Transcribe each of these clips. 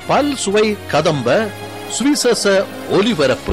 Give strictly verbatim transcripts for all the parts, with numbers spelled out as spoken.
பல் சுவை கதம்ப சுவிசேஷ ஒலிபரப்பு.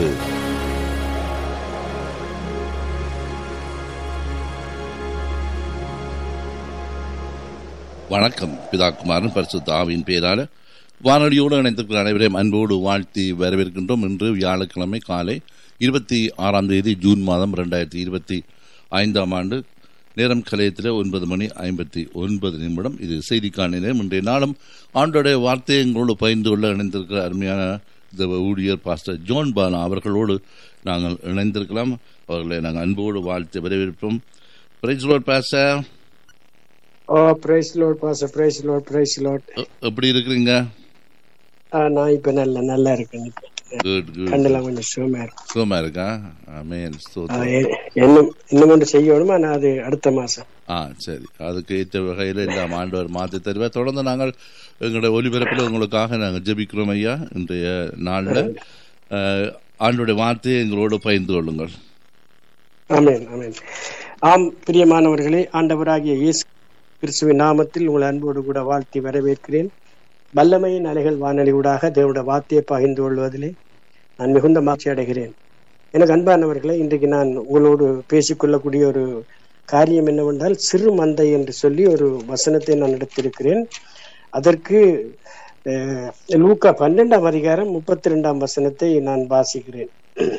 வணக்கம். பிதாகுமாரன் பரிசுத்த ஆவியின் பேரால வானொலியோடு இணைந்திருக்கிற அனைவரையும் அன்போடு வாழ்த்தி வரவேற்கின்றோம். இன்று வியாழக்கிழமை காலை இருபத்தி ஆறாம் தேதி ஜூன் மாதம் இரண்டாயிரத்தி இருபத்தி ஐந்தாம் ஆண்டு. நேரம் கலையத்தில் ஒன்பது மணி ஐம்பத்தி ஒன்பது நிமிடம். இது செய்திக்கான நேரம். இன்றைய நாளும் ஆண்டோடைய வார்த்தையை எங்களோடு பகிர்ந்து கொள்ள இணைந்திருக்கிற அருமையான தேவ ஊழியர் பாஸ்டர் ஜோன் பாலா அவர்களோடு நாங்கள் இணைந்திருக்கலாம். அவர்களை நாங்கள் அன்போடு வாழ்த்து வரவேற்போம். Price Lord pastor. ஓ price Lord pastor. Price Lord. Price Lord. எப்படி இருக்கிறீங்க? நான் இப்ப நல்ல நல்லா இருக்கேன். Good good. கண்டெல்லாம் கொஞ்சம் சுகமா இருக்கு. சுகமா இருக்கா? ஆமென். இன்னும் இன்னும் ஒன்று செய்யணுமா? நான் அது அடுத்த மாசம். ஆ சரி. அதுக்கு ஏற்ற வகையில் எல்லாம் ஆண்டவர் மாற்றி தருவார். தொடர்ந்து நாங்கள் எங்களுடைய ஒலிபரப்பில் உங்களுக்காக நாங்கள் ஜெபிக்கிறோம் ஐயா. இன்றைய நாளில் ஆண்டோடைய வார்த்தையை எங்களோடு பகிர்ந்து கொள்ளுங்கள். ஆமென் ஆமென். ஆம் பிரியமானவர்களே, ஆண்டவராகிய இயேசு கிறிஸ்துவின் நாமத்தில் உங்கள் அன்போடு கூட வாழ்த்தி வரவேற்கிறேன். வல்லமையின் அலைகள் வானொலி ஊடாக தேவனுடைய வார்த்தையை பகிர்ந்து கொள்வதிலே நான் மிகுந்த மகிழ்ச்சி அடைகிறேன். எனக்கு அன்பானவர்களே, இன்றைக்கு நான் உங்களோடு பேசிக்கொள்ளக்கூடிய ஒரு காரியம் என்னவென்றால், சிறு மந்தை என்று சொல்லி ஒரு வசனத்தை நான் எடுத்திருக்கிறேன். அதற்கு லூக்கா பன்னெண்டாம் அதிகாரம் முப்பத்தி ரெண்டாம் வசனத்தை நான் வாசிக்கிறேன்.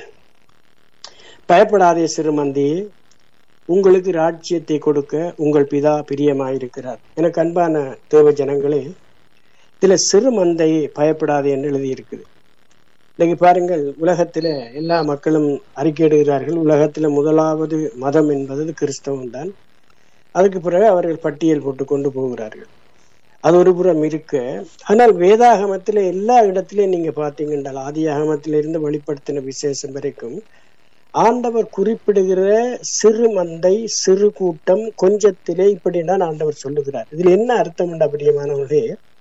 பயப்படாதே சிறு மந்தையே, உங்களுக்கு ராஜ்யத்தை கொடுக்க உங்கள் பிதா பிரியமாயிருக்கிறார். எனக்கு அன்பான தேவ ஜனங்களே, இதுல சிறு மந்தையை பயப்படாதே என்று எழுதியிருக்குது. இன்னைக்கு பாருங்கள், உலகத்துல எல்லா மக்களும் அறிக்கையிடுகிறார்கள். உலகத்துல முதலாவது மதம் என்பது கிறிஸ்தவம் தான். அதுக்கு பிறகு அவர்கள் பட்டியல் போட்டு கொண்டு போகிறார்கள். அது ஒரு புறம் இருக்க, ஆனால் வேதாகமத்தில எல்லா இடத்திலையும் நீங்க பாத்தீங்கன்னா, ஆதி ஆகமத்திலிருந்து வெளிப்படுத்தின விசேஷம் வரைக்கும் ஆண்டவர் குறிப்பிடுகிற சிறு மந்தை, சிறு கூட்டம், கொஞ்சத்திலே இப்படின்னா ஆண்டவர் சொல்லுகிறார். இதுல என்ன அர்த்தம் உண்டு அப்படியமானவர்களே?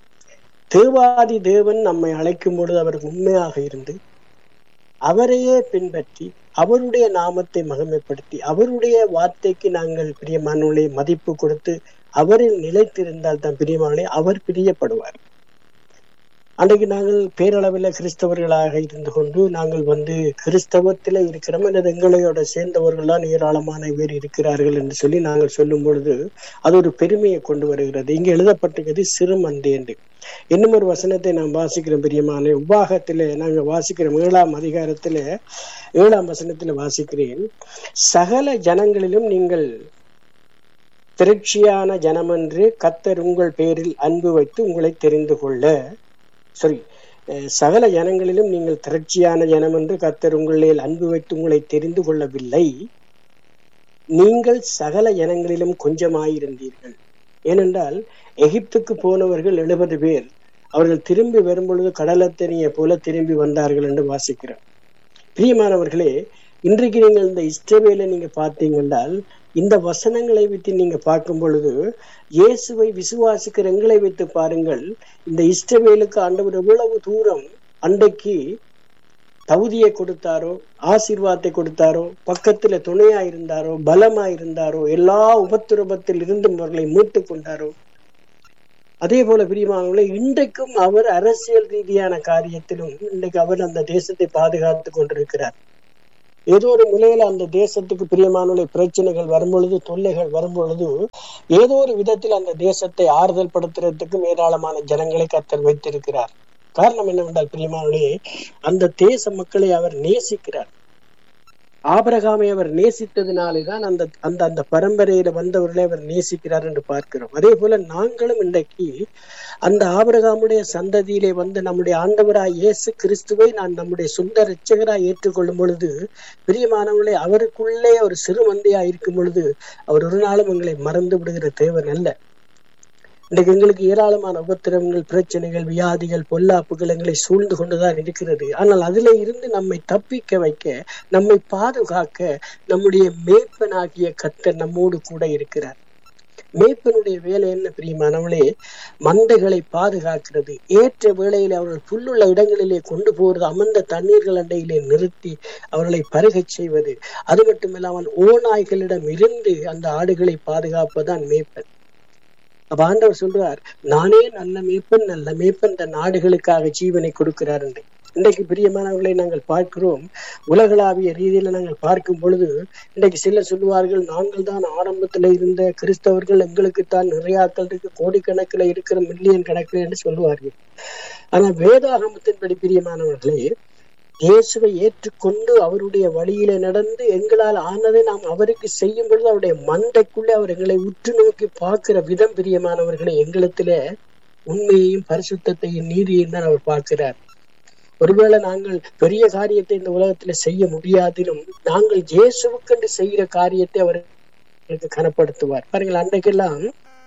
தேவாதி தேவன் நம்மை அழைக்கும் பொழுது அவர் உண்மையாக இருந்து அவரையே பின்பற்றி அவருடைய நாமத்தை மகிமைப்படுத்தி அவருடைய வார்த்தைக்கு நாங்கள் பிரியமானவர்களை மதிப்பு கொடுத்து அவரில் நிலைத்திருந்தால் தான் பிரியமானவர்களே அவர் பிரியப்படுவார். அன்றைக்கு நாங்கள் பேரளவில் கிறிஸ்தவர்களாக இருந்து கொண்டு நாங்கள் வந்து கிறிஸ்தவத்தில இருக்கிறோம் அல்லது எங்களையோட சேர்ந்தவர்கள் தான் ஏராளமான பேர் இருக்கிறார்கள் என்று சொல்லி நாங்கள் சொல்லும் பொழுது அது ஒரு பெருமையை கொண்டு வருகிறது. இங்கே எழுதப்பட்டிருக்கிறது சிறு மந்தை என்று. இன்னும் ஒரு வசனத்தை நாம் வாசிக்கிறோம் பிரியமான. உபாகத்தில நாங்கள் வாசிக்கிறோம் ஏழாம் அதிகாரத்தில ஏழாம் வசனத்துல வாசிக்கிறேன். சகல ஜனங்களிலும் நீங்கள் திரட்சியான ஜனம் என்று கர்த்தர் உங்கள் பேரில் அன்பு வைத்து உங்களை தெரிந்து கொள்ள சரி சகல ஜனங்களிலும் நீங்கள் திரட்சியான ஜனம் என்று கர்த்தர் உங்களில் அன்பு வைத்து உங்களை தெரிந்து கொள்ளவில்லை. நீங்கள் சகல ஜனங்களிலும் கொஞ்சமாயிருந்தீர்கள். ஏனென்றால் எகிப்துக்கு போனவர்கள் எழுபது பேர். அவர்கள் திரும்பி வரும்பொழுது கடலத்தனியை போல திரும்பி வந்தார்கள் என்று வாசிக்கிறோம். பிரியமானவர்களே, இன்றைக்கு நீங்கள் இந்த இஸ்ரவேலை நீங்க பார்த்தீங்கன்றால் இந்த வசனங்களை வைத்து நீங்க பார்க்கும் பொழுது இயேசுவை விசுவாசிக்கிற எங்களை வைத்து பாருங்கள். இந்த இஸ்ரவேலுக்கு ஆண்டவர் எவ்வளவு தூரம் அன்றைக்கு தகுதியை கொடுத்தாரோ, ஆசீர்வாதத்தை கொடுத்தாரோ, பக்கத்துல துணையா இருந்தாரோ, பலமா இருந்தாரோ, எல்லா உபத்திரவத்தில் இருந்தும் அவர்களை மீட்டு கொண்டாரோ. அதே போல பிரியமானவர்களே, இன்றைக்கும் அவர் அரசியல் ரீதியான காரியத்திலும் இன்றைக்கு அவர் அந்த தேசத்தை பாதுகாத்து கொண்டிருக்கிறார். ஏதோ ஒரு நிலையில அந்த தேசத்துக்கு பிரியமானவர்களை பிரச்சனைகள் வரும்பொழுது, தொல்லைகள் வரும்பொழுது ஏதோ ஒரு விதத்தில் அந்த தேசத்தை ஆறுதல் படுத்துறதுக்கும் ஏராளமான ஜனங்களை கர்த்தர் வைத்திருக்கிறார். காரணம் என்னவென்றால் பிரியமானவர்களே, அந்த தேச மக்களை அவர் நேசிக்கிறார். ஆபிரகாமை அவர் நேசித்ததினாலேதான் அந்த அந்த அந்த பரம்பரையில வந்தவர்களை அவர் நேசிக்கிறார் என்று பார்க்கிறோம். அதே போல நாங்களும் இன்றைக்கு அந்த ஆபிரகாமுடைய சந்ததியிலே வந்து நம்முடைய ஆண்டவராய் இயேசு கிறிஸ்துவை நான் நம்முடைய சொந்த இரட்சகராய் ஏற்றுக்கொள்ளும் பொழுது பிரியமானவர்களே, அவருக்குள்ளே ஒரு சிறு மந்தையா இருக்கும் பொழுது அவர் ஒரு நாளும் எங்களை மறந்து விடுகிற தேவன் அல்ல. இன்றைக்கு எங்களுக்கு ஏராளமான உபத்திரவங்கள், பிரச்சனைகள், வியாதிகள், பொல்லாப்புகள் எங்களை சூழ்ந்து கொண்டுதான் இருக்கிறது. ஆனால் அதிலே இருந்து நம்மை தப்பிக்க வைக்க, நம்மை பாதுகாக்க நம்முடைய மேய்ப்பனாகிய கர்த்தர் நம்மோடு கூட இருக்கிறார். மேய்ப்பனுடைய வேலை என்ன பிரியமானவர்களே? மந்தைகளை பாதுகாக்கிறது. ஏற்ற வேளையில் அவர்கள் புல்லுள்ள இடங்களிலே கொண்டு போறது, அமர்ந்த தண்ணீர்கள் அண்டையிலே நிறுத்தி அவர்களை பருகச் செய்வது. அது மட்டுமில்லாமல் ஓநாய்களிடம் இருந்து அந்த ஆடுகளை பாதுகாப்பதான் மேய்ப்பன். அப்ப ஆண்டவர் சொல்றார், நானே நல்ல மேய்ப்பன், நல்ல மேய்ப்பன் இந்த நாடுகளுக்காக ஜீவனை கொடுக்கிறார் என்று. இன்றைக்கு பிரியமானவர்களை நாங்கள் பார்க்கிறோம். உலகளாவிய ரீதியில நாங்கள் பார்க்கும் பொழுது இன்றைக்கு சிலர் சொல்லுவார்கள், நாங்கள் தான் ஆரம்பத்துல இருந்த கிறிஸ்தவர்கள், எங்களுக்குத்தான் நிறையாக்கள் இருக்கு, கோடிக்கணக்கில் இருக்கிற மில்லியன் கணக்கில் என்று சொல்லுவார்கள். ஆனா வேதாகமத்தின்படி பிரியமானவர்களே, இயேசுவை ஏற்றுக்கொண்டு அவருடைய வழியில நடந்து எங்களால் ஆனதை நாம் அவருக்கு செய்யும் பொழுது அவருடைய மண்டைக்குள்ளே அவர் எங்களை உற்று நோக்கி பார்க்கிற விதம் பிரியமானவர்களை எங்களிடத்துல உண்மையையும் பரிசுத்தத்தையும் நீதியையும் தான் அவர் பார்க்கிறார். ஒருவேளை நாங்கள் பெரிய காரியத்தை இந்த உலகத்துல செய்ய முடியாதிலும் நாங்கள் இயேசுவுக்கென்று செய்கிற காரியத்தை அவருக்கு கனப்படுத்துவார். பாருங்கள், அன்றைக்கெல்லாம்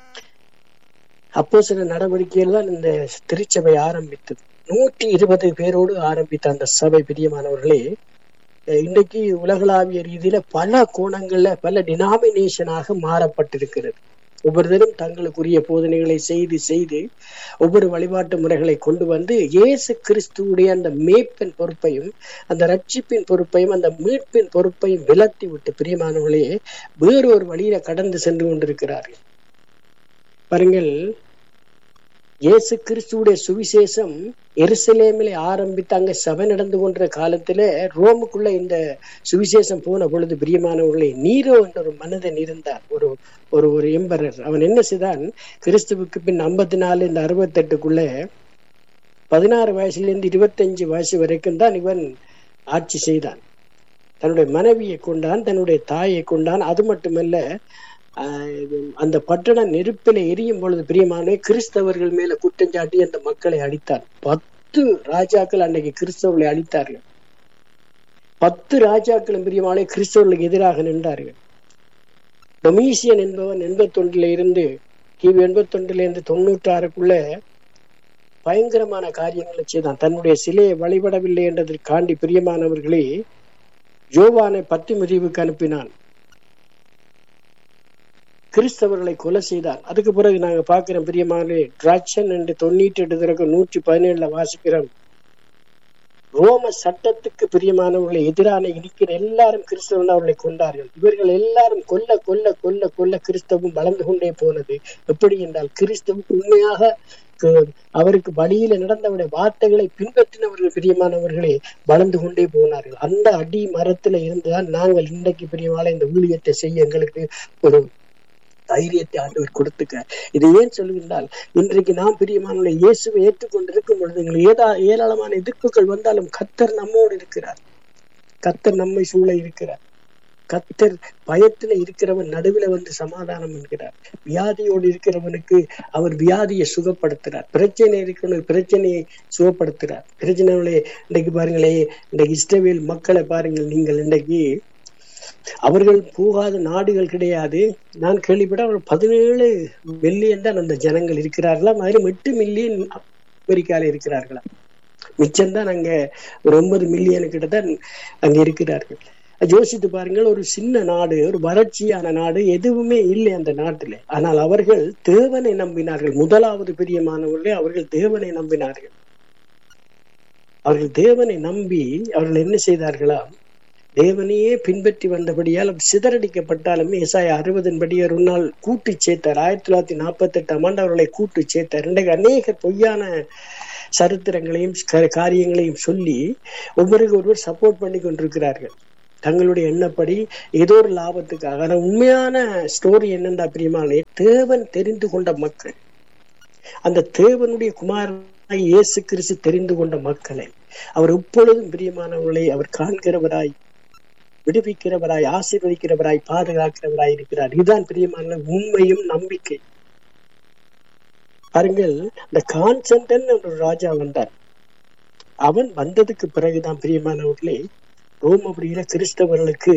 அப்போஸ்தலர் நடவடிக்கையில் தான் இந்த திருச்சபை ஆரம்பித்தது. நூற்றி இருபது பேரோடு ஆரம்பித்த அந்த சபை பிரியமானவர்களே, இன்றைக்கு உலகளாவிய ரீதியில பல கோணங்கள்ல பல டினாமினேஷனாக மாறப்பட்டிருக்கிறது. ஒவ்வொருத்தரும் தங்களுக்குரிய போதனைகளை செய்து செய்து ஒவ்வொரு வழிபாட்டு முறைகளை கொண்டு வந்து இயேசு கிறிஸ்துவுடைய அந்த மேய்ப்பின் பொறுப்பையும் அந்த ரட்சிப்பின் பொறுப்பையும் அந்த மீட்பின் பொறுப்பையும் விலத்தி விட்டு பிரியமானவர்களே வேறொரு வழியில கடந்து சென்று கொண்டிருக்கிறார்கள். பாருங்கள், இயேசு கிறிஸ்துவுடைய சுவிசேஷம் எருசலேமிலே ஆரம்பித்து அங்க சபை நடந்து கொண்ட காலத்துல ரோமுக்குள்ள இந்த சுவிசேஷம் போன பொழுது பிரியமானவர்களே, நீரோ என்ற ஒரு மனிதன் இருந்தார், ஒரு ஒரு ஒரு எம்பரர். அவன் என்ன செய்தான், கிறிஸ்துவுக்கு பின் ஐம்பத்தி நாலு இந்த அறுபத்தி எட்டுக்குள்ள பதினாறு வயசுல இருந்து இருபத்தி அஞ்சு வயசு வரைக்கும் தான் இவன் ஆட்சி செய்தான். தன்னுடைய மனைவியை கொண்டான், தன்னுடைய தாயை கொண்டான். அது மட்டுமல்ல, அந்த பட்டண நெருப்பில எரியும் பொழுது பிரியமானே கிறிஸ்தவர்கள் மேல குற்றஞ்சாட்டி அந்த மக்களை அழித்தார். பத்து ராஜாக்கள் அன்னைக்கு கிறிஸ்தவர்களை அழித்தார்கள். பத்து ராஜாக்களும் பிரியமானே கிறிஸ்தவர்களுக்கு எதிராக நின்றார்கள். டொமீசியன் என்பவன் எண்பத்தி ஒன்றுல இருந்து கிபி எண்பத்தி ஒன்றுல இருந்து தொண்ணூற்றி ஆறுக்குள்ள பயங்கரமான காரியங்களை செய்தான். தன்னுடைய சிலையை வழிபடவில்லை என்றதற்காண்டி பிரியமானவர்களே யோவானை பத்தி முதிவுக்கு அனுப்பினான். கிறிஸ்தவர்களை கொலை செய்தார். அதுக்கு பிறகு நாங்க பாக்கிறோம் பிரியமானே, டிராக்சன் என்று தொண்ணூற்றி எட்டு திறக்க நூற்றி பதினேழுல வாசிக்கிறோம், ரோம சட்டத்துக்கு பிரியமானவர்களை எதிரான இருக்கிற எல்லாரும் கிறிஸ்தவன் அவர்களை கொண்டார்கள். இவர்கள் எல்லாரும் கொல்ல கொல்ல கொல்ல கொல்ல கிறிஸ்தவம் வளர்ந்து கொண்டே போனது. எப்படி என்றால், கிறிஸ்தவுக்கு உண்மையாக அவருக்கு வழியில நடந்தவருடைய வார்த்தைகளை பின்பற்றினவர்கள் பிரியமானவர்களே வளர்ந்து கொண்டே போனார்கள். அந்த அடி மரத்துல இருந்துதான் நாங்கள் இன்றைக்கு பிரியமான இந்த ஊழியத்தை செய்ய எங்களுக்கு ஒரு தைரியத்தை ஆண்டவர் கொடுத்துக்க. இதை ஏன் சொல்லுகின்றால், இன்றைக்கு நாம் பிரியமான இயேசுவை ஏற்றுக்கொண்டிருக்கும் பொழுது எங்களுக்கு ஏதா ஏராளமான எதிர்ப்புகள் வந்தாலும் கர்த்தர் நம்மோடு இருக்கிறார். கர்த்தர் நம்மை சூழ இருக்கிறார். கர்த்தர் பயத்துல இருக்கிறவன் நடுவில் வந்து சமாதானம் என்கிறார். வியாதியோடு இருக்கிறவனுக்கு அவர் வியாதியை சுகப்படுத்துறார். பிரச்சனை இருக்கிறவனுக்கு பிரச்சனையை சுகப்படுத்துறார். பிரச்சனைகளே இன்றைக்கு பாருங்களே, இன்றைக்கு இஸ்ரவேல் மக்களை பாருங்கள் நீங்கள், இன்றைக்கு அவர்கள் போகாத நாடுகள் கிடையாது. நான் கேள்விப்பட்ட ஒரு பதினேழு மில்லியன் தான் அந்த ஜனங்கள் இருக்கிறார்களாம். அதிலும் எட்டு மில்லியன் அமெரிக்கால இருக்கிறார்களா, மிச்சம்தான் அங்க ஒரு ஒன்பது மில்லியனு கிட்ட தான் அங்க இருக்கிறார்கள். யோசித்து பாருங்கள், ஒரு சின்ன நாடு, ஒரு வறட்சியான நாடு, எதுவுமே இல்லை அந்த நாட்டில. ஆனால் அவர்கள் தேவனை நம்பினார்கள். முதலாவது பிரியமானவர்களே, அவர்கள் தேவனை நம்பினார்கள். அவர்கள் தேவனை நம்பி அவர்கள் என்ன செய்தார்களா, தேவனையே பின்பற்றி வந்தபடியால் சிதறடிக்கப்பட்டாலுமே ஏசாயா அறுபதின் படி ஒரு நாள் கூட்டு சேர்த்தார். ஆயிரத்தி தொள்ளாயிரத்தி நாற்பத்தி எட்டாம் ஆண்டு அவர்களை கூட்டு சேர்த்தார். இன்றைக்கு அநேக பொய்யான சரித்திரங்களையும் காரியங்களையும் சொல்லி ஒவ்வொருக்கு ஒருவர் சப்போர்ட் பண்ணி கொண்டிருக்கிறார்கள் தங்களுடைய எண்ணப்படி ஏதோ ஒரு லாபத்துக்காக. ஆனா உண்மையான ஸ்டோரி என்னென்றா பிரியமானே, தேவன் தெரிந்து கொண்ட மக்கள், அந்த தேவனுடைய குமாரனாய் இயேசு கிறிஸ்து தெரிந்து கொண்ட மக்களை அவர் எப்பொழுதும் பிரியமானவர்களை அவர் காண்கிறவராய், விடுவிக்கிறவராய், ஆசீர்வதிக்கிறவராய், பாதுகாக்கிறவராய் இருக்கிறார். இதுதான் பிரியமான உண்மையும் நம்பிக்கை. பாருங்கள், இந்த கான்ஸ்டன்டைன் ஒரு ராஜா வந்தார். அவன் வந்ததுக்கு பிறகுதான் பிரியமானவர்களே ரோமபுரியில கிறிஸ்தவர்களுக்கு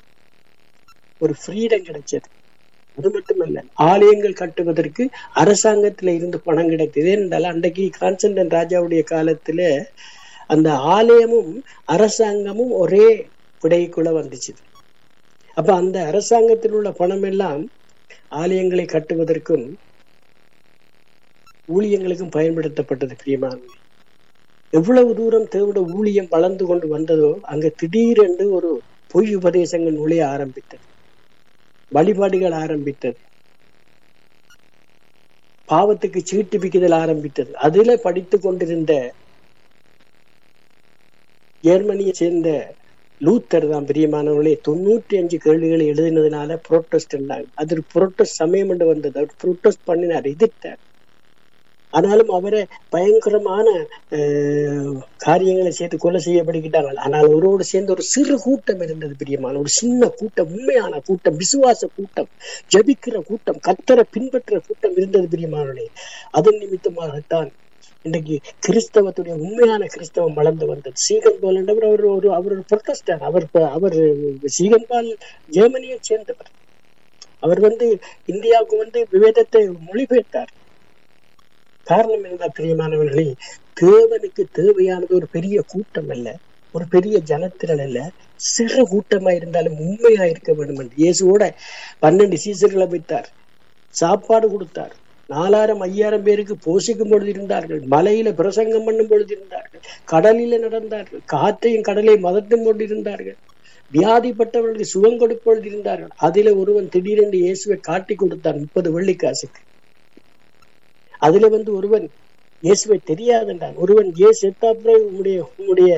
ஒரு ஃப்ரீடம் கிடைச்சது. அது மட்டுமல்ல, ஆலயங்கள் கட்டுவதற்கு அரசாங்கத்தில இருந்து பணம் கிடைத்தது. என்றால் அன்றைக்கு கான்ஸ்டன்டைன் ராஜாவுடைய காலத்துல அந்த ஆலயமும் அரசாங்கமும் ஒரே விடைக்குள்ள வந்துச்சு. அப்ப அந்த அரசாங்கத்தில் உள்ள பணம் எல்லாம் ஆலயங்களை கட்டுவதற்கும் ஊழியங்களுக்கும் பயன்படுத்தப்பட்டது. பிரியமானவர்களே, எவ்வளவு தூரம் தேவனுடைய ஊழியம் வளர்ந்து கொண்டு வந்ததோ அங்க திடீரென்று ஒரு பொய் உபதேசங்கள் நுழைய ஆரம்பித்தது, வழிபாடுகள் ஆரம்பித்தது. பாவத்துக்கு சீட்டு பிக்குதல் ஆரம்பித்தது. அதுல படித்து கொண்டிருந்த ஜெர்மனியை சேர்ந்த லூத்தர் தான் பிரியமானவர்களே தொண்ணூற்றி அஞ்சு கேள்விகளை எழுதினதுனால புரோட்டஸ்ட் இருந்தாங்க. அது புரோட்டஸ்ட் சமயம் என்று வந்தது. அவர் புரோட்டஸ்ட் பண்ணினார், எதிர்த்தார். ஆனாலும் அவரை பயங்கரமான அஹ் காரியங்களை சேர்த்து கொலை செய்யப்படுகிட்டாங்க. ஆனால் ஒருவோடு சேர்ந்து ஒரு சிறு கூட்டம் இருந்தது பிரியமான, ஒரு சின்ன கூட்டம், உண்மையான கூட்டம், விசுவாச கூட்டம், ஜபிக்கிற கூட்டம், கர்த்தரை பின்பற்ற கூட்டம் இருந்தது பிரியமானவர்களே. அதன் நிமித்தமாகத்தான் இன்றைக்கு கிறிஸ்தவத்துடைய உண்மையான கிறிஸ்தவம் வளர்ந்து வந்தது. சீகன்பால் என்றவர் அவர் ஒரு அவர் ஒரு புரோட்டஸ்டர். அவர் அவர் சீகன்பால் ஜெர்மனியை சேர்ந்தவர். அவர் வந்து இந்தியாவுக்கு வந்து விவேதத்தை மொழிபெயர்த்தார். காரணம் என்ன பிரியமானவர்களே, தேவனுக்கு தேவையானது ஒரு பெரிய கூட்டம் அல்ல, ஒரு பெரிய ஜனத்திரள் அல்ல, சிறு கூட்டமா இருந்தாலும் உண்மையா இருக்க வேண்டும் என்று இயேசுவோட பன்னெண்டு சீசர்களை வைத்தார், சாப்பாடு கொடுத்தார், நாலாயிரம் ஐயாயிரம் பேருக்கு போஷிக்கும் பொழுது இருந்தார்கள், மலையில பிரசங்கம் பண்ணும் பொழுது இருந்தார்கள், கடலில நடந்தார்கள், காற்றையும் கடலையும் மதட்டும் கொண்டு இருந்தார்கள், வியாதிப்பட்டவர்களுக்கு சுகம் கொடுப்பொழுது இருந்தார்கள். அதில ஒருவன் திடீரென்று இயேசுவை காட்டி கொடுத்தார் முப்பது வெள்ளிக்காசுக்கு. அதுல வந்து ஒருவன் இயேசுவை தெரியாதுன்றான். ஒருவன் இயேசு எத்தாப்புறம் உன்னுடைய உன்னுடைய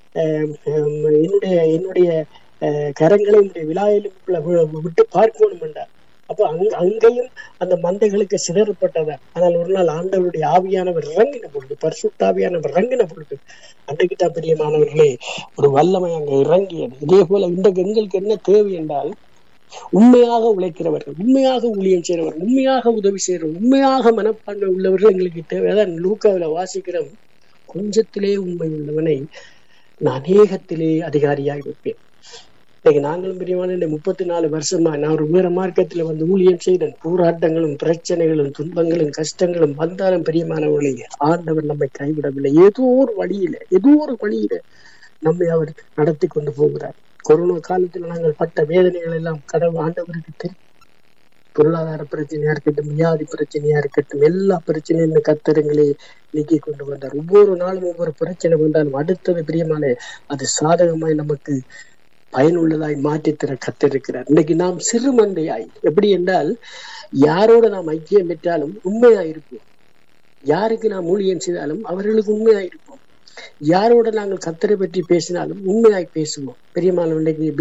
என்னுடைய என்னுடைய கரங்களை உன்னுடைய விழாயிலும் விட்டு பார்க்கணும் என்றார். அப்ப அங்க அங்கேயும் அந்த மந்தைகளுக்கு சிதறப்பட்டதான். ஆனால் ஒரு நாள் ஆண்டவருடைய ஆவியானவர் இறங்கின பொழுது, பரிசுத்தாவியானவர் இறங்கின பொழுது, அன்றைக்குத்தான் பிரியமானவர்களே ஒரு வல்லமை அங்க இறங்கியது. இதே போல இன்றைக்கு எங்களுக்கு என்ன தேவை என்றால், உண்மையாக உழைக்கிறவர்கள், உண்மையாக ஊழியம் செய்கிறவர்கள், உண்மையாக உதவி செய்கிறவர்கள், உண்மையாக மனப்பான்மை உள்ளவர்கள் எங்களுக்கு தேவைதான். லூக்காவில வாசிக்கிறோம், கொஞ்சத்திலே உண்மை உள்ளவனை நான் அநேகத்திலே அதிகாரியாக வைப்பேன். இன்னைக்கு நாங்களும் பிரியமான இந்த முப்பத்தி நாலு வருஷமா நான் ஒரு வேற மார்க்கத்துல வந்து ஊழியம் செய்தேன். போராட்டங்களும் பிரச்சனைகளும் துன்பங்களும் கஷ்டங்களும் வந்தாலும் பிரியமானவர்களே, ஆண்டவர் நம்மை கைவிடவில்லை. ஏதோ ஒரு வழியில ஏதோ ஒரு வழியில நம்மை அவர் நடத்தி கொண்டு போகிறார். கொரோனா காலத்துல நாங்கள் பட்ட வேதனைகள் எல்லாம் கடவுள் ஆண்டவருக்கு தெரியும். பொருளாதார பிரச்சனையா இருக்கட்டும், வியாதி பிரச்சனையா இருக்கட்டும், எல்லா பிரச்சனையும் கத்தரங்களே நீக்கி கொண்டு வந்தார். ஒவ்வொரு நாளும் ஒவ்வொரு பிரச்சனை வந்தாலும் அடுத்தது பிரியமான அது சாதகமாய் நமக்கு பயனுள்ளதாய் மாற்றி தர கத்திருக்கிறார். இன்னைக்கு நாம் சிறு மந்தையாய், எப்படி என்றால் யாரோட நாம் ஐக்கியம் பெற்றாலும் உண்மையா இருப்போம், யாருக்கு நாம் ஊழியம் செய்தாலும் அவர்களுக்கு உண்மையா இருப்போம், யாரோட நாங்கள் கத்தரை பற்றி பேசினாலும் உண்மையாய் பேசுவோம். பெரியமான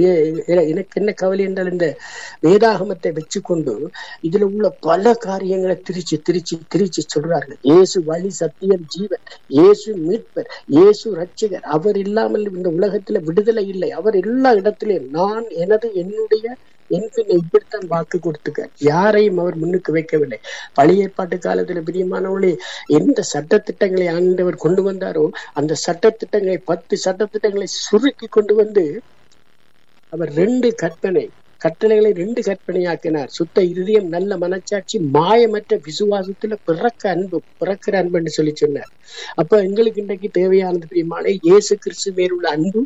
எனக்கு என்ன கவலை என்றால், இந்த வேதாகமத்தை வச்சு கொண்டு இதுல உள்ள பல காரியங்களை திரிச்சு திரிச்சு திரிச்சு சொல்றார்கள். இயேசு வழி, சத்தியம், ஜீவன், இயேசு மீட்பர், இயேசு ரட்சகர், அவர் இல்லாமல் இந்த உலகத்துல விடுதலை இல்லை, அவர் எல்லா இடத்திலையும் நான் எனது என்னுடைய என் பின்ன இப்படித்தான் வாக்கு கொடுத்துக்க, யாரையும் அவர் முன்னுக்கு வைக்கவில்லை. பழைய ஏற்பாட்டு காலத்துல பிரியமானவர்களே எந்த சட்ட திட்டங்களை ஆண்டவர் கொண்டு வந்தாரோ அந்த சட்ட திட்டங்களை பத்து சட்ட திட்டங்களை சுருக்கி கொண்டு வந்து அவர் ரெண்டு கற்பனை கட்டளைகளை ரெண்டு கற்பனையாக்கினார். சுத்த இருதயம், நல்ல மனச்சாட்சி, மாயமற்ற விசுவாசத்துல பிறக்க அன்பு, பிறக்கிற அன்புன்னு சொல்லி சொன்னார். அப்ப எங்களுக்கு இன்றைக்கு தேவையானது பிரியமான இயேசு கிறிஸ்து மேலுள்ள அன்பு,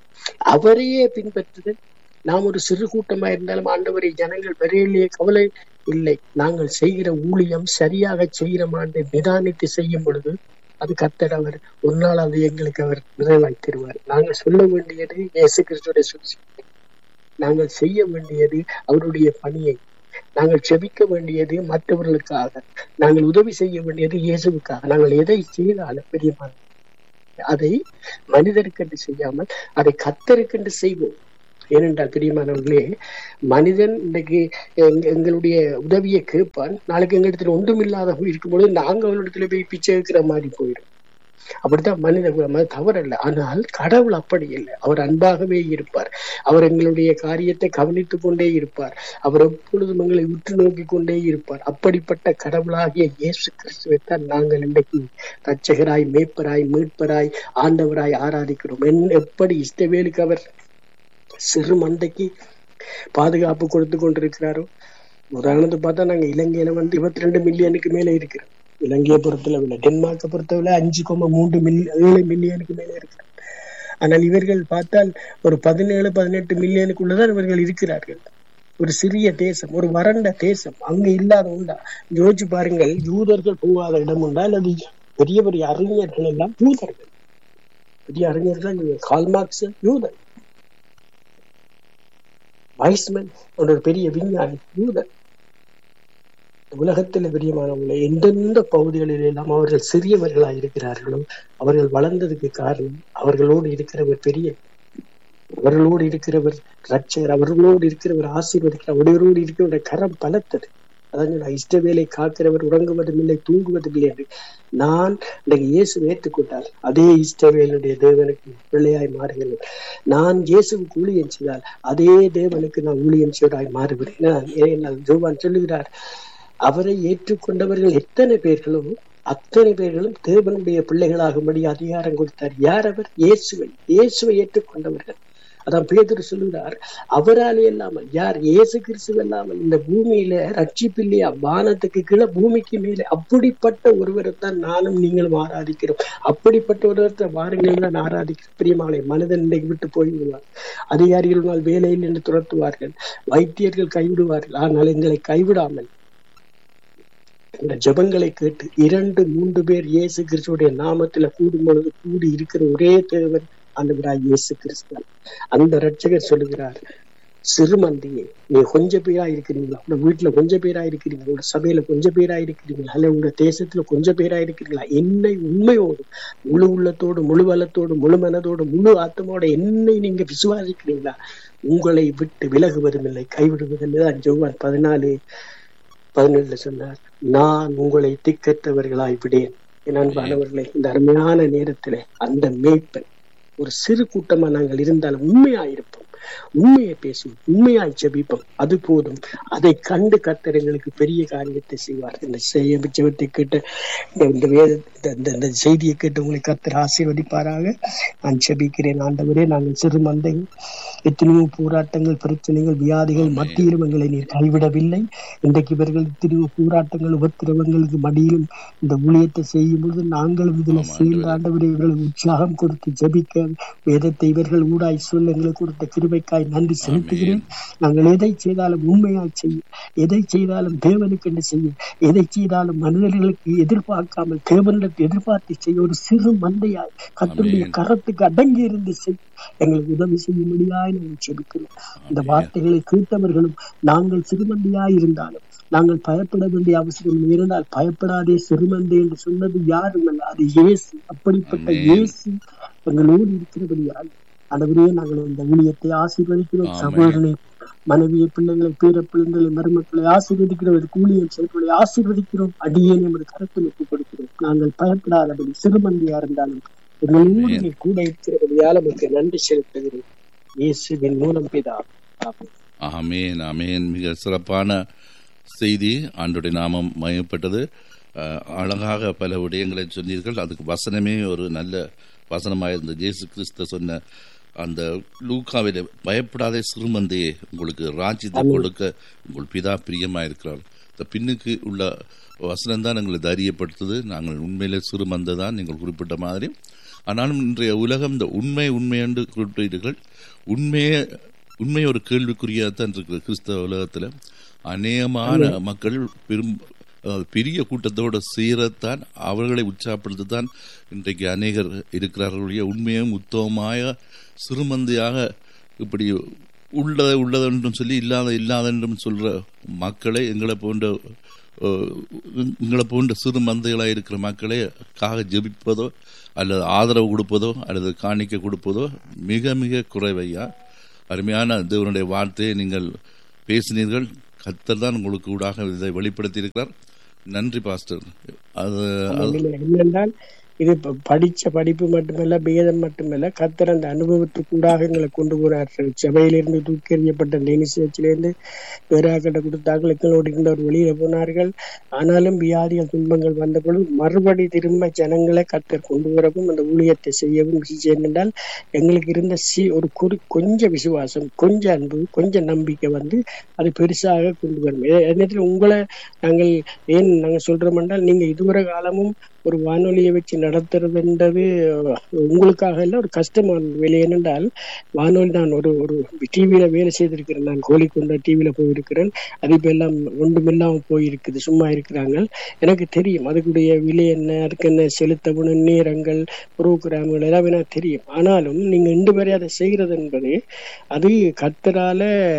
அவரையே பின்பற்றுதல். நாம் ஒரு சிறு கூட்டமா இருந்தாலும் ஆண்டவரை ஜனங்கள் வரையிலேயே கவலை இல்லை, நாங்கள் செய்கிற ஊழியம் சரியாக செய்கிறோமான்னு நிதானித்து செய்யும் பொழுது அது கர்த்தர் அவர் ஒரு நாள் அது எங்களுக்கு அவர் நிறைவாய் தருவார். நாங்கள் சொல்ல வேண்டியது இயேசு கிறிஸ்துடைய சுவிசேஷம், நாங்கள் செய்ய வேண்டியது அவருடைய பணியை, நாங்கள் செபிக்க வேண்டியது மற்றவர்களுக்காக, நாங்கள் உதவி செய்ய வேண்டியது இயேசுவுக்காக. நாங்கள் எதை செய்தாலும் பெரியமான அதை மனிதருக்கென்று செய்யாமல் அதை கர்த்தருக்கென்று செய்வோம். ஏனென்றால் பிரியமானவர்களே, மனிதன் இன்றைக்கு எங்களுடைய உதவியை கேட்பான், நாளைக்கு எங்க இடத்துல ஒன்றும் இல்லாத இருக்கும்பொழுது நாங்க அவரிடத்துல போய் பிச்சை வைக்கிற மாதிரி போயிடும். அப்படித்தான் மனித தவறல்ல. ஆனால் கடவுள் அப்படி இல்லை, அவர் அன்பாகவே இருப்பார், அவர் எங்களுடைய காரியத்தை கவனித்துக் கொண்டே இருப்பார், அவர் எப்பொழுதும் எங்களை உற்று நோக்கி கொண்டே இருப்பார். அப்படிப்பட்ட கடவுளாகிய இயேசு கிறிஸ்துவைத்தான் நாங்கள் இன்றைக்கு ரட்சகராய், மேய்ப்பராய், மீட்பராய், ஆண்டவராய் ஆராதிக்கிறோம். என் எப்படி இஸ்ரவேலுக்கு அவர் சிறு மந்தைக்கு பாதுகாப்பு கொடுத்து கொண்டிருக்கிறாரோ, உதாரணத்தை பார்த்தா நாங்க இலங்கையில வந்து இருபத்தி ரெண்டு மில்லியனுக்கு மேல இருக்கிறோம். இலங்கையை பொறுத்தளவுல, டென்மார்க்கை பொறுத்தவரை அஞ்சு கோமா மூன்று மில்லியன் ஏழு மில்லியனுக்கு மேல இருக்கிறார். ஆனால் இவர்கள் பார்த்தால் ஒரு பதினேழு பதினெட்டு மில்லியனுக்குள்ளதான் இவர்கள் இருக்கிறார்கள். ஒரு சிறிய தேசம், ஒரு வறண்ட தேசம், அங்க இல்லாத உண்டா? யோசிச்சு பாருங்கள், யூதர்கள் போகாத இடம் உண்டா? அல்லது பெரிய பெரிய அறிஞர்கள் எல்லாம் யூதர்கள், பெரிய அறிஞர்கள், கால்மார்க்ஸ் யூதர், வைஸ்மன் ஒரு பெரிய விஞ்ஞானி யூதர். உலகத்தில் பிரியமானவங்களை எந்தெந்த பகுதிகளில் எல்லாம் அவர்கள் சிறியவர்களாக இருக்கிறார்களோ அவர்கள் வளர்ந்ததுக்கு காரணம் அவர்களோடு இருக்கிறவர் பெரிய, அவர்களோடு இருக்கிறவர் ரட்சகர், அவர்களோடு இருக்கிறவர் ஆசீர்வதிக்கிறார், அவர்களோடு இருக்கிறவருடைய கரம் பலத்தது. அதான் இஷ்டவேலை காக்கிறவர் உறங்குவதும் இல்லை தூங்குவதும் இல்லை என்று. நான் இன்றைக்கு இயேசு ஏற்றுக்கொண்டால் அதே இஷ்டவேலுடைய தேவனுக்கு பிள்ளையாய் மாறுகிறேன். நான் இயேசுக்கு ஊழியம் செய்தால் அதே தேவனுக்கு நான் ஊழியம் செய்வதாய் மாறுகிறேன். ஜோவான் சொல்லுகிறார், அவரை ஏற்றுக்கொண்டவர்கள் எத்தனை பேர்களோ அத்தனை பேர்களும் தேவனுடைய பிள்ளைகளாகும்படி அதிகாரம் கொடுத்தார். யார் அவர்? இயேசுவை. இயேசுவை ஏற்றுக்கொண்டவர்கள். அதான் பேதுரு சொல்லுகிறார், அவராலே இல்லாமல், யார்? இயேசு கிறிஸ்து இல்லாமல் இந்த பூமியில ரட்சிப்பில்லையா? வானத்துக்கு கீழே பூமிக்கு மேலே அப்படிப்பட்ட ஒருவரை தான் நானும் நீங்களும் ஆராதிக்கிறோம். அப்படிப்பட்ட ஒருவரை வாருங்கள் தான் ஆராதிக்கிறோம். பிரியமானே, மனிதன் இன்றைக்கு விட்டு போய்விடுவார், அதிகாரிகள் வேலையில் என்று துரத்துவார்கள், வைத்தியர்கள் கைவிடுவார்கள். ஆனால் எங்களை கைவிடாமல் இந்த ஜபங்களை கேட்டு இரண்டு மூன்று பேர் இயேசு கிறிஸ்துடைய நாமத்துல கூடும் பொழுது கூடி இருக்கிற ஒரே தேவன் ஆண்டவராய் இயேசு கிறிஸ்து. அந்த ரட்சகர் சொல்லுகிறார், சிறுமந்தியே, நீ கொஞ்ச பேரா இருக்கிறீங்களா? உங்க வீட்டுல கொஞ்ச பேரா இருக்கிறீங்களா? உங்க சபையில கொஞ்ச பேரா இருக்கிறீங்களா? அல்ல உங்க தேசத்துல கொஞ்ச பேரா இருக்கிறீங்களா? என்னை உண்மையோடு முழு உள்ளத்தோடு முழு பலத்தோடு முழு மனதோடு முழு ஆத்மாவோட என்னை நீங்க விசுவாசிக்கிறீங்களா? உங்களை விட்டு விலகுவதும் இல்லை கைவிடுவதில்லை. தான் ஜோவான் பதினாலு பதினேழுல சொன்னார், நான் உங்களை திக்கற்றவர்களாய் விடேன். என் அன்பானவர்களே, இந்த அருமையான நேரத்திலே அந்த மேய்ப்பன் ஒரு சிறு கூட்டமா நாங்கள் இருந்தாலும் உண்மையாயிருப்போம், உண்மையை பேசுவோம், உண்மையாய் ஜெபிப்போம், அது போதும். அதை கண்டு கர்த்தர் எங்களுக்கு பெரிய காரியத்தை செய்வார். இந்த ஜெபத்தை கேட்டு இந்த வேத இந்த செய்தியை கேட்டு உங்களை கர்த்தர் ஆசீர்வதிப்பாராக. நான் ஜெபிக்கிறேன். ஆண்டவரே, நாங்கள் சிறு மந்தைகள், எத்தனையோ போராட்டங்கள், பிரச்சனைகள், வியாதிகள் மத்தியிலும் எங்களை நீர் கைவிடவில்லை. இன்றைக்கு இவர்கள் எத்தனையோ போராட்டங்கள், உபத்திரவங்களுக்கு மடியிலும் இந்த ஊழியத்தை செய்யும் பொழுது நாங்களும் இதுல சேர்ந்த ஆண்டவரே இவர்களுக்கு உற்சாகம் கொடுத்து ஜெபிக்க வேதத்தை இவர்கள் ஊடாய் சொல்ல எங்களுக்கு கொடுத்த கிருபைக்காய் நன்றி செலுத்துகிறேன். நாங்கள் எதை செய்தாலும் உண்மையாய் செய்யும், எதை செய்தாலும் தேவனுக்கு என்று செய்யும், எதை செய்தாலும் மனிதர்களுக்கு எதிர்பார்க்காமல் தேவனிடத்தை எதிர்பார்த்து செய்ய ஒரு சிறு மந்தையாய் கர்த்தருடைய கரத்துக்கு அடங்கி இருந்து செய்ய எங்களுக்கு உதவி செய்யும்படியாய் நாங்கள் ஜெபிக்கிறோம். இந்த வார்த்தைகளை கேட்டவர்களும் நாங்கள் சிறுமந்தையாய் இருந்தாலும் நாங்கள் பயப்பட வேண்டிய அவசியம் இருந்தால் பயப்படாதே சிறுமந்தை என்று சொன்னது யாரும் அல்ல, அது இயேசு. அப்படிப்பட்ட இயேசு எங்களோடு இருக்கிறபடியால் ஆண்டவரே நாங்கள் இந்த ஊழியத்தை ஆசீர்வதிக்கிறோம். சகோதரனை, மனைவியை, பிள்ளைகளை, பேர பிள்ளைகளை, மருமக்களை ஆசீர்வதிக்கிறோம். ஊழியம் செய்வதை ஆசீர்வதிக்கிறோம். அடியே நமது கருத்தில் ஒப்புக் கொடுக்கிறோம். நாங்கள் பயப்படாதபடி சிறுமந்தியா இருந்தாலும் எங்களோடு கூட இருக்கிறபடியால் நமக்கு நன்றி செலுத்துகிறோம். இயேசுவின் மூலம் பிதா. ஆமென், ஆமென். மிக சிறப்பான செய்தி. ஆண்டவருடைய நாமம் மயப்பட்டது. அழகாக பல விடயங்களை சொன்னீர்கள். அதுக்கு வசனமே ஒரு நல்ல வசனமாக இருந்த இயேசு கிறிஸ்து சொன்ன அந்த லூக்காவிலே, பயப்படாதே சிறுமந்தையே, உங்களுக்கு ராஜ்யத்தை கொடுக்க உங்கள் பிதா பிரியமா இருக்கிறார். இந்த பின்னுக்கு உள்ள வசனம் தான் எங்களை தைரியப்படுத்துது. நாங்கள் உண்மையிலே சிறுமந்தை தான் நீங்கள் குறிப்பிட்ட மாதிரி. ஆனாலும் இன்றைய உலகம் இந்த உண்மை உண்மை என்று குறிப்பிட்டீர்கள். உண்மையை உண்மை ஒரு கேள்விக்குறியாகத்தான் இருக்கிற கிறிஸ்தவ உலகத்தில் அநேகமான மக்கள் பெரும் பெரிய கூட்டத்தோடு சீரத்தான் அவர்களை உற்சாகப்படுத்தத்தான் இன்றைக்கு அநேகர் இருக்கிறார்களுடைய உண்மையும் உத்தமമായ சிறுமந்தையாக இப்படி உள்ளதை உள்ளதென்றும் சொல்லி இல்லாத இல்லாதென்றும் சொல்ற மக்களை எங்களை போன்ற எங்களை போன்ற சிறு மந்தைகளாக இருக்கிற மக்களை காக ஜெபிப்பதோ அல்லது ஆதரவு கொடுப்பதோ அல்லது காணிக்க கொடுப்பதோ மிக மிக குறைவையா. அருமையான தேவனுடைய வார்த்தையை நீங்கள் பேசினீர்கள். கர்த்தர் தான் உங்களுக்கு ஊடாக இதை வெளிப்படுத்தி இருக்கிறார். நன்றி பாஸ்டர். அது என்னென்றால் இது படிச்ச படிப்பு மட்டுமல்ல, வேதம் மட்டுமல்ல, கர்த்தர் அந்த அனுபவத்துக்கூடாக எங்களை கொண்டு போறார். சபையிலிருந்து தூக்கி எறியப்பட்ட நேனிசேச்சிலிருந்து பேராக்கட்டை கொடுத்தார்கள், எங்களோடு இருந்தவர் வெளியில போனார்கள். ஆனாலும் வியாதிகள் துன்பங்கள் வந்த பொழுது மறுபடி திரும்ப ஜனங்களை கர்த்தர் கொண்டு வரவும் அந்த ஊழியத்தை செய்யவும் என்றால் எங்களுக்கு இருந்த சி ஒரு குறி கொஞ்சம் விசுவாசம், கொஞ்சம் அன்பு, கொஞ்சம் நம்பிக்கை வந்து அது பெருசாக கொண்டு வரும். நேரத்தில் உங்களை நாங்கள் ஏன் நாங்கள் சொல்றோம் என்றால், நீங்க இதுவரை காலமும் ஒரு வானொலியை வச்சு நடத்துறதுன்றது உங்களுக்காக இல்லை, ஒரு கஷ்டமான வேலை. ஏனென்றால் வானொலி நான் ஒரு ஒரு டிவியில வேலை செய்திருக்கிறேன். நான் கோழிக்கொண்ட டிவியில போயிருக்கிறேன். அது இப்ப எல்லாம் ஒன்றுமில்லாம போயிருக்குது, சும்மா இருக்கிறாங்க. எனக்கு தெரியும் அதுக்குடைய விலை என்ன, அதுக்கு என்ன செலுத்தப்படும் நேரங்கள், புரோகிராம்கள் எல்லாமே எனக்கு தெரியும். ஆனாலும் நீங்க இன்று வரை அதை செய்கிறது என்பது அது கர்த்தரால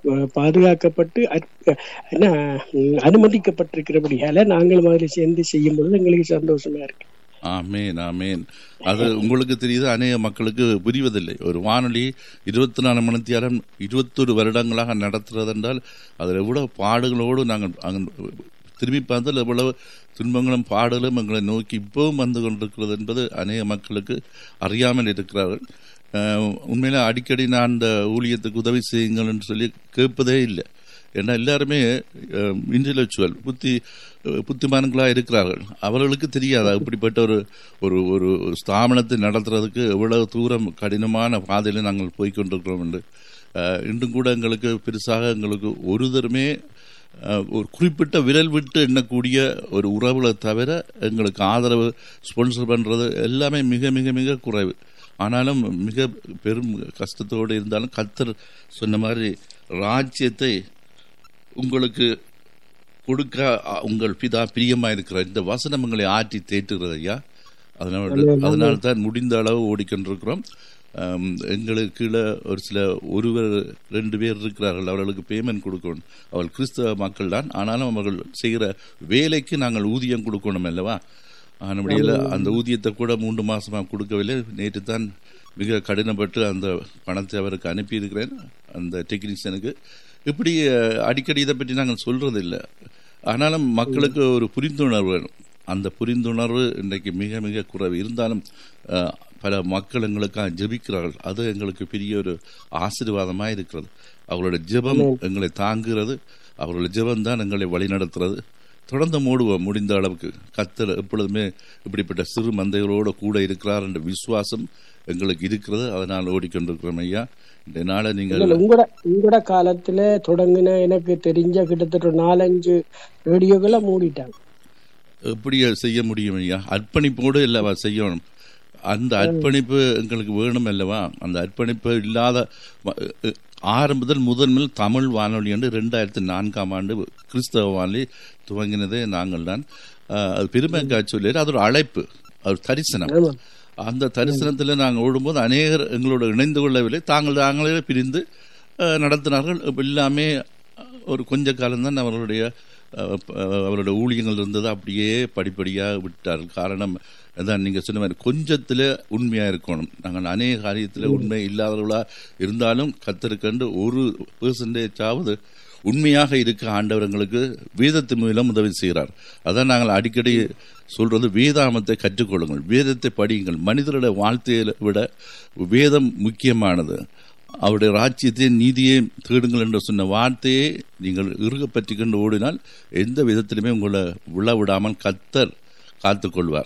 அஹ், பாதுகாக்கப்பட்டு அற்- என்ன உம், அனுமதிக்கப்பட்டிருக்கிறபடியால நாங்களும் அதில் சேர்ந்து செய்யும் பொழுது எங்களுக்கு சந்தோஷமா இருக்கு. ஆமேன் ஆமேன். அது உங்களுக்கு தெரியுது, அநேக மக்களுக்கு புரிவதில்லை. ஒரு வானொலி இருபத்தி நாலு மணி நேரம் இருபத்தொரு வருடங்களாக நடத்துறது என்றால் அதில் எவ்வளவு பாடுகளோடு நாங்கள் அங்க திரும்பி பார்த்தால் எவ்வளவு துன்பங்களும் பாடலும் எங்களை நோக்கி இப்பவும் வந்து கொண்டிருக்கிறது என்பது அநேக மக்களுக்கு அறியாமல் இருக்கிறார்கள். அஹ், உண்மையில அடிக்கடி நான் அந்த ஊழியத்துக்கு உதவி செய்யுங்கள் என்று சொல்லி கேட்பதே இல்லை. ஏன்னா எல்லாருமே இன்டெலெக்சுவல் புத்தி புத்திமான்களாக இருக்கிறார்கள். அவர்களுக்கு தெரியாதா இப்படிப்பட்ட ஒரு ஒரு ஒரு ஸ்தாபனத்தை நடத்துறதுக்கு எவ்வளவு தூரம் கடினமான பாதையில் நாங்கள் போய்கொண்டிருக்கிறோம் என்று. அஹ், இன்றும் கூட எங்களுக்கு பெருசாக எங்களுக்கு ஒரு தருமே அஹ், ஒரு குறிப்பிட்ட விரல் விட்டு எண்ணக்கூடிய ஒரு உறவுகளை தவிர எங்களுக்கு ஆதரவு ஸ்பான்சர் பண்ணுறது எல்லாமே மிக மிக மிக குறைவு. ஆனாலும் மிக பெரும் கஷ்டத்தோடு இருந்தாலும் கர்த்தர் சொன்ன மாதிரி ராஜ்யத்தை உங்களுக்கு கொடுக்க அ- உங்கள் பிதா பிரியமா இருக்கிற இந்த வசனம் உங்களை ஆற்றி தேற்றுகிறது ஐயா. அதனால அதனால தான் முடிந்த அளவு ஓடிக்கொண்டிருக்கிறோம். ஆம், எங்களுக்கு கீழே ஒரு சில ஒருவர் ரெண்டு பேர் இருக்கிறார்கள், அவர்களுக்கு பேமெண்ட் கொடுக்கணும். அவர்கள் கிறிஸ்தவ மக்கள் தான், ஆனாலும் அவர்கள் செய்கிற வேலைக்கு நாங்கள் ஊதியம் கொடுக்கணும் அல்லவா. நம்முடைய அந்த ஊதியத்தை கூட மூன்று மாசமா கொடுக்கவில்லை. நேற்று தான் மிக கடினப்பட்டு அந்த பணத்தை அவருக்கு அனுப்பியிருக்கிறேன், அந்த டெக்னீஷியனுக்கு. இப்படி அஹ், அடிக்கடி இதை பற்றி நாங்கள் சொல்றது இல்லை. ஆனாலும் மக்களுக்கு ஒரு புரிந்துணர்வு வேணும். அந்த புரிந்துணர்வு இன்றைக்கு மிக மிக குறைவு. இருந்தாலும் அஹ், பல மக்கள் எங்களுக்காக ஜெபிக்கிறார்கள். அது எங்களுக்கு பெரிய ஒரு ஆசீர்வாதமாக இருக்கிறது. அவர்களுடைய ஜெபம் எங்களை தாங்குகிறது. அவர்களுடைய ஜெபம் தான் எங்களை வழிநடத்துறது. தொடர்ந்து மூடுவோம் முடிந்த அளவுக்கு. கர்த்தர் எப்பொழுதுமே இப்படிப்பட்ட சிறு மந்தைகளோடு கூட இருக்கிறார் என்ற விசுவாசம் எங்களுக்கு இருக்கிறது. அதனால் ஓடிக்கொண்டிருக்கிறோம் ஐயா. இந்த நாளை நீங்கள் உங்களோட உங்களோட காலத்துல தொடங்கின எனக்கு தெரிஞ்ச கிட்டத்தட்ட ஒரு நாலஞ்சு ரேடியோக்களை மூடிட்டாங்க. எப்படி செய்ய முடியும் ஐயா? அர்ப்பணிப்போடு இல்லவா செய்யணும். அந்த அர்ப்பணிப்பு எங்களுக்கு வேணும் அல்லவா. அந்த அர்ப்பணிப்பு இல்லாத ஆரம்பத்தில் முதன்மையில் தமிழ் வானொலி என்று ரெண்டாயிரத்தி நான்காம் ஆண்டு கிறிஸ்தவ வானொலி துவங்கினதே நாங்கள் தான். அது பெருமைக்காக சொல்லி அது ஒரு அழைப்பு, ஒரு தரிசனம். அந்த தரிசனத்தில் நாங்கள் ஓடும்போது அநேகர் எங்களோட இணைந்து கொள்ளவில்லை. தாங்கள் தாங்களே பிரிந்து நடத்தினார்கள். எல்லாமே ஒரு கொஞ்ச காலம்தான் அவர்களுடைய அவருடைய ஊழியங்கள் இருந்தது. அப்படியே படிப்படியாக விட்டார்கள். காரணம் அதான் நீங்கள் சொன்ன மாதிரி கொஞ்சத்தில் உண்மையாக இருக்கணும். நாங்கள் அநேக காரியத்தில் உண்மை இல்லாதவர்களாக இருந்தாலும் கர்த்தருக்கென்று ஒரு பெர்சன்டேஜாவது உண்மையாக இருக்க ஆண்டவர் எங்களுக்கு வேதத்தின் மூலம் உதவி செய்கிறார். அதான் நாங்கள் அடிக்கடி சொல்றது, வேதாமத்தை கற்றுக்கொள்ளுங்கள், வேதத்தை படியுங்கள். மனிதருடைய வாழ்த்தையை விட வேதம் முக்கியமானது. அவருடைய ராஜ்யத்தை நீதியை தேடுங்கள் என்று சொன்ன வார்த்தையை நீங்கள் இறுக பற்றி கொண்டு ஓடினால் எந்த விதத்திலுமே உங்களை விழ விடாமல் கர்த்தர் காத்துக்கொள்வார்.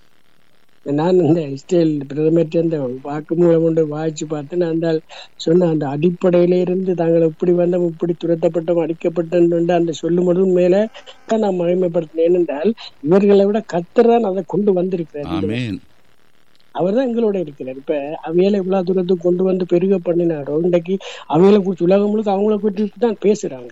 நான் இந்த இஸ்ரேல் பிரதமர் அந்த வாக்குமூலம் கொண்டு வாய்ச்சி பார்த்தேன். அந்த சொன்ன அந்த அடிப்படையில இருந்து தாங்கள் இப்படி வந்தோம், இப்படி துரத்தப்பட்டோம், அடிக்கப்பட்டோம் அந்த சொல்லும் பொழுது மேல நான் மகிமைப்படுத்தினேன். ஏனென்றால் இவர்களை விட கர்த்தர் தான் அதை கொண்டு வந்திருக்கிறார். அவர் தான் எங்களோட இருக்கிறார். இப்ப அவையில இவ்வளவு தூரத்துக்கு கொண்டு வந்து பெருக பண்ணினாரோ இன்றைக்கு அவையில குறிச்சு உலகம் முழுக்க அவங்கள குறித்து தான் பேசுறாங்க.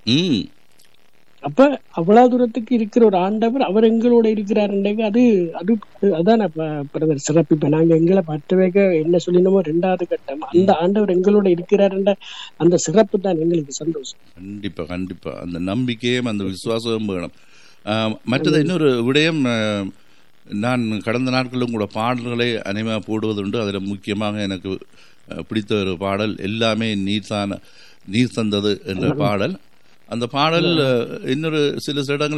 அப்ப அவ்வளவு தூரத்துக்கு இருக்கிற ஒரு ஆண்டவர் அவர் எங்களோட இருக்கிறார். அது அது அதான் பிரதர் சிறப்பு. இப்ப நாங்க எங்களை பற்ற வைக்க என்ன சொல்லினோமோ ரெண்டாவது கட்டம், அந்த ஆண்டவர் எங்களோட இருக்கிறார் என்ற அந்த சிறப்பு தான் எங்களுக்கு சந்தோஷம். கண்டிப்பா கண்டிப்பா அந்த நம்பிக்கையும் அந்த விசுவாசமும் வேணும். மற்றது இன்னொரு விடயம், நான் கடந்த நாட்களும் கூட பாடல்களை அனைவா போடுவதுண்டு. அதில் முக்கியமாக எனக்கு பிடித்த ஒரு பாடல் எல்லாமே நீர் தான நீர் தந்தது என்ற பாடல். அந்த பாடல் இன்னொரு சில இடங்கள்